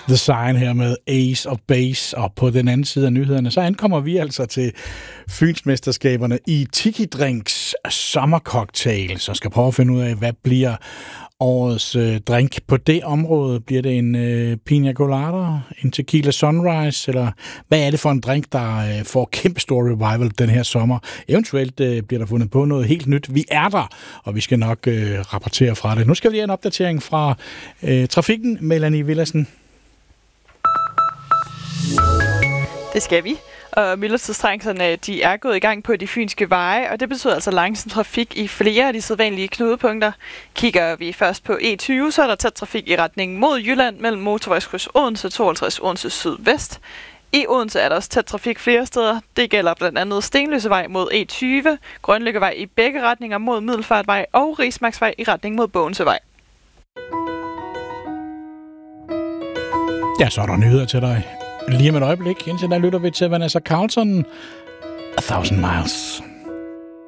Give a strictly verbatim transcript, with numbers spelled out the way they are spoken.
The Sign her med Ace of Base, og på den anden side af nyhederne, så ankommer vi altså til Fynsmesterskaberne i Tiki Drinks sommercocktail, så skal prøve at finde ud af, hvad bliver årets øh, drink på det område. Bliver det en øh, pina colada, en tequila sunrise, eller hvad er det for en drink, der øh, får kæmpe stor revival den her sommer? Eventuelt øh, bliver der fundet på noget helt nyt. Vi er der, og vi skal nok øh, rapportere fra det. Nu skal vi lige have en opdatering fra øh, trafikken. Melanie Villadsen. Det skal vi. Og myldretidstrængslerne, de er gået i gang på de fynske veje, og det betyder altså langsom trafik i flere af de sædvanlige knudepunkter. Kigger vi først på E tyve, så er der tæt trafik i retning mod Jylland mellem motorvejskryds Odense tooghalvtreds Odense Sydvest. I Odense er der også tæt trafik flere steder. Det gælder blandt andet Stenløsevej mod E tyve, Grønlykkevej i begge retninger mod Middelfartvej og Rismarksvej i retning mod Bogensevej. Ja, så er der nyheder til dig. Lige om et øjeblik, indtil der lytter vi til Vanessa Carlton, A Thousand Miles.